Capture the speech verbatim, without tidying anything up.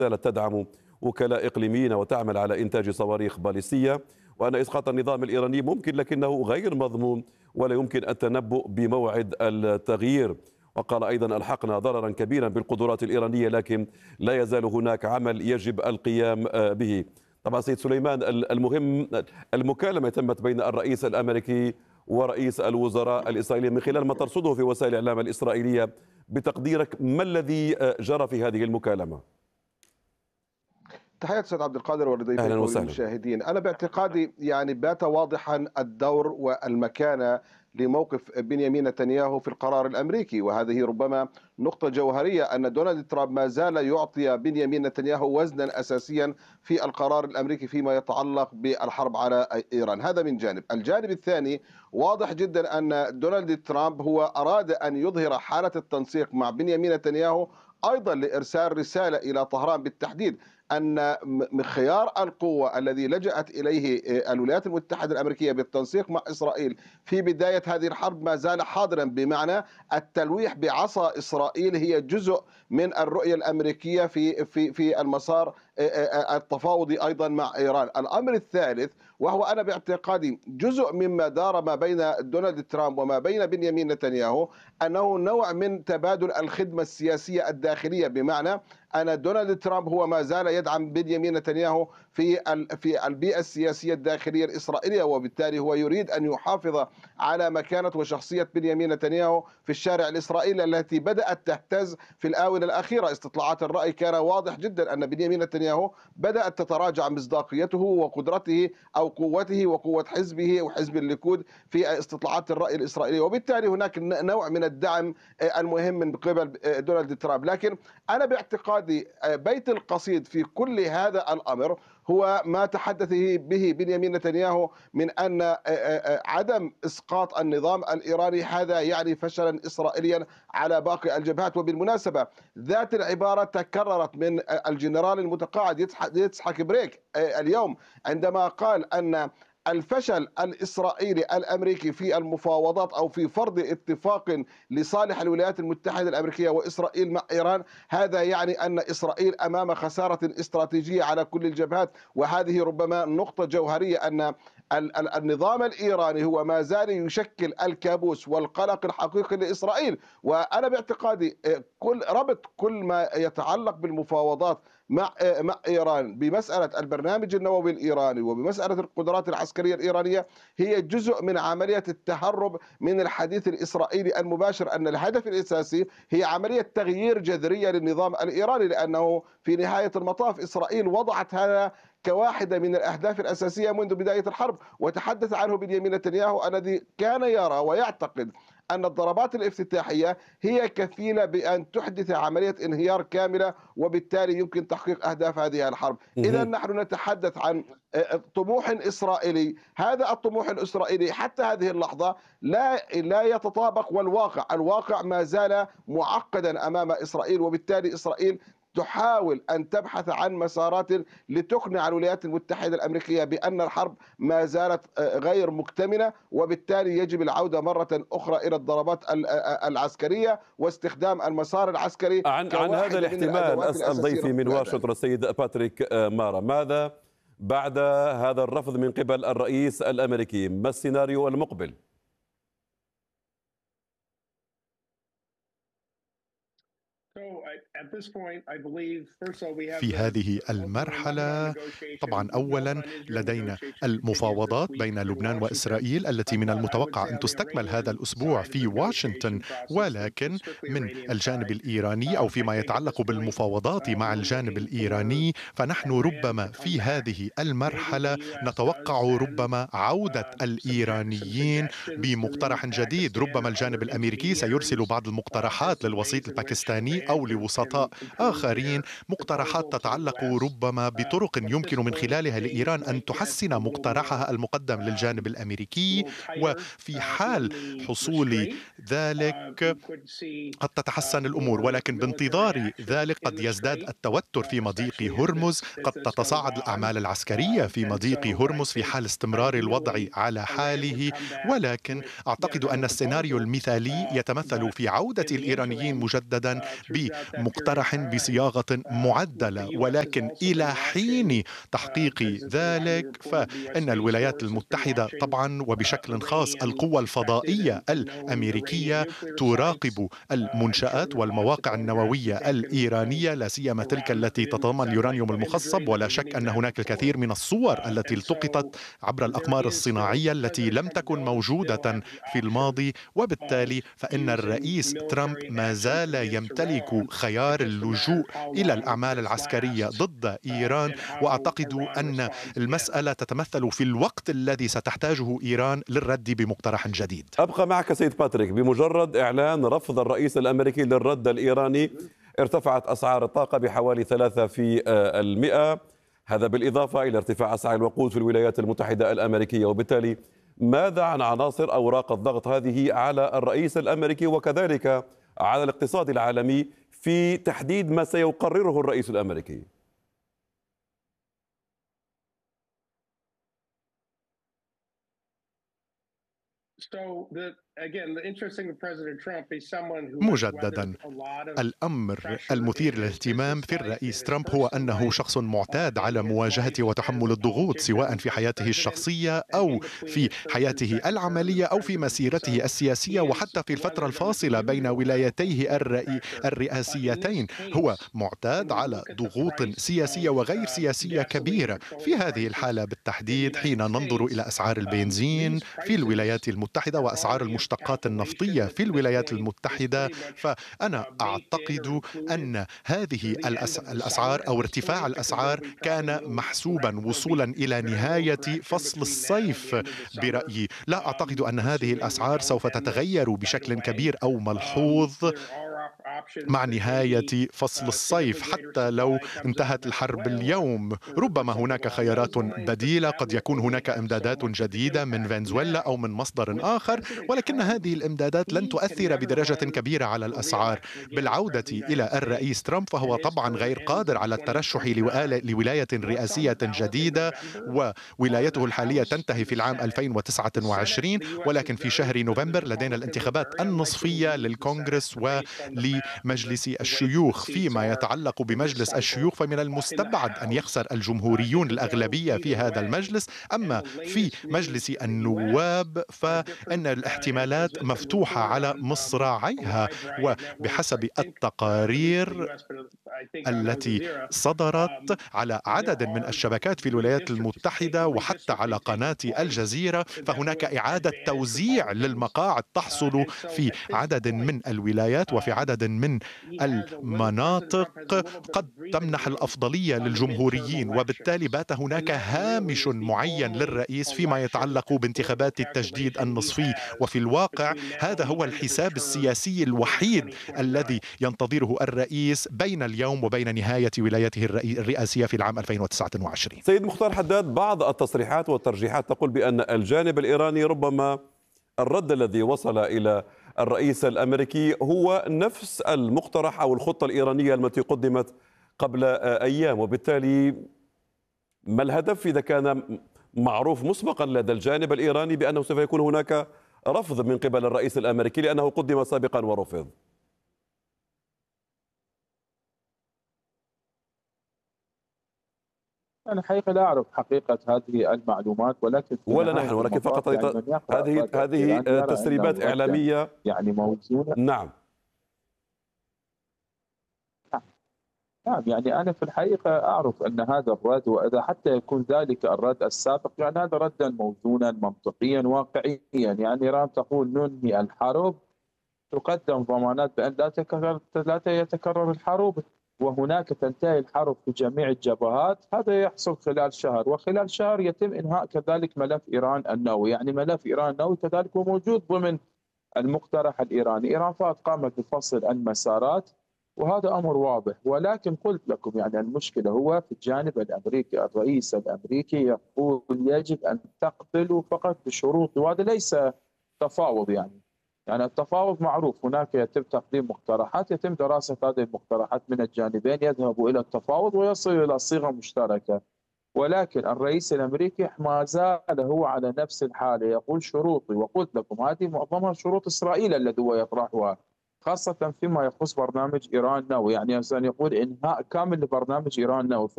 زالت تدعم وكلاء إقليميين وتعمل على إنتاج صواريخ باليستية، وأن إسقاط النظام الإيراني ممكن لكنه غير مضمون ولا يمكن التنبؤ بموعد التغيير. وقال أيضا: ألحقنا ضررا كبيرا بالقدرات الإيرانية لكن لا يزال هناك عمل يجب القيام به. طبعا سيد سليمان، المهم المكالمة تمت بين الرئيس الأمريكي ورئيس الوزراء الإسرائيلي من خلال ما ترصده في وسائل الإعلام الإسرائيلية. بتقديرك ما الذي جرى في هذه المكالمة؟ تحياتي استاذ عبد القادر أهلا ولضيفيك وسهلا. وللمشاهدين. انا باعتقادي يعني بات واضحا الدور والمكانه لموقف بنيامين نتنياهو في القرار الامريكي، وهذه ربما نقطه جوهريه ان دونالد ترامب ما زال يعطي بنيامين نتنياهو وزنا اساسيا في القرار الامريكي فيما يتعلق بالحرب على ايران. هذا من جانب. الجانب الثاني واضح جدا ان دونالد ترامب هو اراد ان يظهر حاله التنسيق مع بنيامين نتنياهو، ايضا لارسال رساله الى طهران بالتحديد أن خيار القوة الذي لجأت إليه الولايات المتحدة الأمريكية بالتنسيق مع إسرائيل في بداية هذه الحرب ما زال حاضرا، بمعنى التلويح بعصا إسرائيل هي جزء من الرؤية الأمريكية في في في المسار التفاوضي أيضا مع إيران. الأمر الثالث وهو أنا باعتقادي جزء مما دار ما بين دونالد ترامب وما بين بنيامين نتنياهو، أنه نوع من تبادل الخدمة السياسية الداخلية، بمعنى أن دونالد ترامب هو ما زال يدعم بنيامين نتنياهو في في البيئة السياسية الداخلية الإسرائيلية، وبالتالي هو يريد أن يحافظ على مكانة وشخصية بنيامين نتنياهو في الشارع الإسرائيلي التي بدأت تهتز في الآونة الأخيرة. استطلاعات الرأي كان واضح جدا أن بنيامين نتنياهو بدأت تتراجع مصداقيته وقدرته أو قوته وقوة حزبه وحزب الليكود في استطلاعات الرأي الإسرائيلية، وبالتالي هناك نوع من الدعم المهم من قبل دونالد ترامب. لكن أنا باعتقادي بيت القصيد في كل هذا الأمر هو ما تحدث به بنيامين نتنياهو من أن عدم إسقاط النظام الإيراني هذا يعني فشلا إسرائيليا على باقي الجبهات. وبالمناسبة ذات العبارة تكررت من الجنرال المتقاعد يتسحق بريك اليوم عندما قال أن الفشل الإسرائيلي الأمريكي في المفاوضات أو في فرض اتفاق لصالح الولايات المتحدة الأمريكية وإسرائيل مع إيران هذا يعني أن إسرائيل أمام خسارة استراتيجية على كل الجبهات. وهذه ربما نقطة جوهرية أن النظام الإيراني هو ما زال يشكل الكابوس والقلق الحقيقي لإسرائيل. وأنا باعتقادي كل ربط كل ما يتعلق بالمفاوضات مع مع إيران بمسألة البرنامج النووي الإيراني وبمسألة القدرات العسكرية الإيرانية هي جزء من عملية التهرب من الحديث الإسرائيلي المباشر، أن الهدف الأساسي هي عملية تغيير جذرية للنظام الإيراني، لأنه في نهاية المطاف إسرائيل وضعت هذا كواحدة من الأهداف الأساسية منذ بداية الحرب. وتحدث عنه بنيامين نتنياهو الذي كان يرى ويعتقد أن الضربات الافتتاحية هي كفيلة بأن تحدث عملية انهيار كاملة وبالتالي يمكن تحقيق أهداف هذه الحرب. إذا نحن نتحدث عن طموح إسرائيلي، هذا الطموح الإسرائيلي حتى هذه اللحظة لا لا يتطابق والواقع، الواقع ما زال معقدا أمام إسرائيل، وبالتالي إسرائيل تحاول أن تبحث عن مسارات لتقنع الولايات المتحدة الأمريكية بأن الحرب ما زالت غير مكتملة، وبالتالي يجب العودة مرة أخرى إلى الضربات العسكرية واستخدام المسار العسكري. عن عن هذا الاحتمال أسأل ضيفي من واشنطن السيد باتريك مارا، ماذا بعد هذا الرفض من قبل الرئيس الأمريكي؟ ما السيناريو المقبل؟ في هذه المرحلة طبعا أولا لدينا المفاوضات بين لبنان وإسرائيل التي من المتوقع أن تستكمل هذا الأسبوع في واشنطن، ولكن من الجانب الإيراني أو فيما يتعلق بالمفاوضات مع الجانب الإيراني فنحن ربما في هذه المرحلة نتوقع ربما عودة الإيرانيين بمقترح جديد. ربما الجانب الأمريكي سيرسل بعض المقترحات للوسيط الباكستاني أو لوسطاء آخرين، مقترحات تتعلق ربما بطرق يمكن من خلالها لإيران أن تحسن مقترحها المقدم للجانب الأمريكي، وفي حال حصول ذلك قد تتحسن الأمور. ولكن بانتظار ذلك قد يزداد التوتر في مضيق هرمز، قد تتصاعد الأعمال العسكرية في مضيق هرمز في حال استمرار الوضع على حاله. ولكن أعتقد أن السيناريو المثالي يتمثل في عودة الإيرانيين مجددا بمقترحات مقترح بصياغة معدلة، ولكن إلى حين تحقيق ذلك فإن الولايات المتحدة طبعا وبشكل خاص القوى الفضائية الأمريكية تراقب المنشآت والمواقع النووية الإيرانية، لا سيما تلك التي تتضمن اليورانيوم المخصب. ولا شك أن هناك الكثير من الصور التي التقطت عبر الأقمار الصناعية التي لم تكن موجودة في الماضي، وبالتالي فإن الرئيس ترامب ما زال يمتلك خيار اللجوء إلى الأعمال العسكرية ضد إيران. وأعتقد أن المسألة تتمثل في الوقت الذي ستحتاجه إيران للرد بمقترح جديد. أبقى معك سيد باتريك. بمجرد إعلان رفض الرئيس الأمريكي للرد الإيراني ارتفعت أسعار الطاقة بحوالي ثلاثة في المئة، هذا بالإضافة إلى ارتفاع أسعار الوقود في الولايات المتحدة الأمريكية. وبالتالي ماذا عن عناصر أوراق الضغط هذه على الرئيس الأمريكي وكذلك على الاقتصاد العالمي في تحديد ما سيقرره الرئيس الأمريكي؟ مجددا، الأمر المثير للاهتمام في الرئيس ترامب هو أنه شخص معتاد على مواجهة وتحمل الضغوط سواء في حياته الشخصية أو في حياته العملية أو في مسيرته السياسية، وحتى في الفترة الفاصلة بين ولايتيه الرئي الرئاسيتين هو معتاد على ضغوط سياسية وغير سياسية كبيرة. في هذه الحالة بالتحديد حين ننظر إلى أسعار البنزين في الولايات المتحدة وأسعار المشتقات النفطية في الولايات المتحدة، فأنا أعتقد أن هذه الأسعار أو ارتفاع الأسعار كان محسوبا وصولا إلى نهاية فصل الصيف برأيي. لا أعتقد أن هذه الأسعار سوف تتغير بشكل كبير أو ملحوظ مع نهاية فصل الصيف. حتى لو انتهت الحرب اليوم ربما هناك خيارات بديلة، قد يكون هناك إمدادات جديدة من فنزويلا أو من مصدر آخر، ولكن هذه الإمدادات لن تؤثر بدرجة كبيرة على الأسعار. بالعودة إلى الرئيس ترامب فهو طبعا غير قادر على الترشح لولاية رئاسية جديدة، وولايته الحالية تنتهي في العام ألفين وتسعة وعشرين، ولكن في شهر نوفمبر لدينا الانتخابات النصفية للكونغرس ولمجلس الشيوخ. فيما يتعلق بمجلس الشيوخ فمن المستبعد أن يخسر الجمهوريون الأغلبية في هذا المجلس، أما في مجلس النواب فإن الاحتمالات مفتوحة على مصراعيها. وبحسب التقارير التي صدرت على عدد من الشبكات في الولايات المتحدة وحتى على قناة الجزيرة، فهناك إعادة توزيع للمقاعد تحصل في عدد من الولايات وفي عدد من المناطق قد تمنح الأفضلية للجمهوريين، وبالتالي بات هناك هامش معين للرئيس فيما يتعلق بانتخابات التجديد النصفي. وفي الواقع هذا هو الحساب السياسي الوحيد الذي ينتظره الرئيس بين اليوم وبين نهاية ولايته الرئاسية في العام ألفين وتسعة وعشرين. سيد مختار حداد، بعض التصريحات والترجيحات تقول بأن الجانب الإيراني ربما الرد الذي وصل إلى الرئيس الأمريكي هو نفس المقترح أو الخطة الإيرانية التي قدمت قبل أيام، وبالتالي ما الهدف إذا كان معروف مسبقا لدى الجانب الإيراني بأنه سوف يكون هناك رفض من قبل الرئيس الأمريكي لأنه قدم سابقا ورفض؟ أنا حقيقة لا أعرف حقيقة هذه المعلومات، ولكن ولا نحن، ولكن فقط هذه هذه تسريبات إعلامية يعني موزونة. نعم نعم يعني أنا في الحقيقة أعرف أن هذا الرد، وإذا حتى يكون ذلك الرد السابق يعني هذا ردا موزونا منطقيا واقعيا. يعني إيران تقول ننهي الحرب، تقدم ضمانات بأن لا تكرر لا يتكرر الحرب، وهناك تنتهي الحرب في جميع الجبهات. هذا يحصل خلال شهر، وخلال شهر يتم إنهاء كذلك ملف إيران النووي. يعني ملف إيران النووي كذلك هو موجود ضمن المقترح الإيراني. إيران فقط قامت بفصل المسارات وهذا أمر واضح. ولكن قلت لكم يعني المشكلة هو في الجانب الأمريكي. الرئيس الأمريكي يقول يجب أن تقبلوا فقط بشروط، وهذا ليس تفاوض. يعني يعني التفاوض معروف، هناك يتم تقديم مقترحات، يتم دراسة هذه المقترحات من الجانبين، يذهبوا إلى التفاوض ويصلوا إلى صيغة مشتركة. ولكن الرئيس الأمريكي ما زال هو على نفس الحالة، يقول شروطي. وقلت لكم هذه معظمها شروط إسرائيل التي هو يطرحها. خاصة فيما يخص برنامج إيران ناو. يعني أن يقول إنهاء كامل لبرنامج إيران ناو.